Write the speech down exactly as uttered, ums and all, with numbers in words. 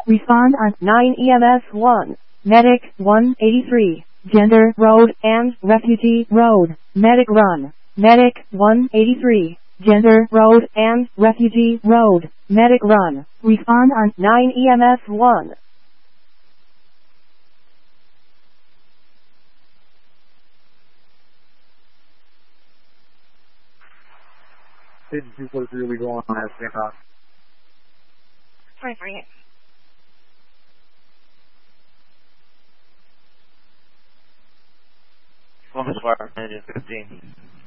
Respond on nine E M S one. Medic one eighty-three. Gender Road and Refugee Road. Medic run. Medic one eighty-three. Gender Road and Refugee Road. Medic run. Respond on nine E M S one. Station two forty-three, we go on as standoff. Sorry for you. One was fire, engine fifteen.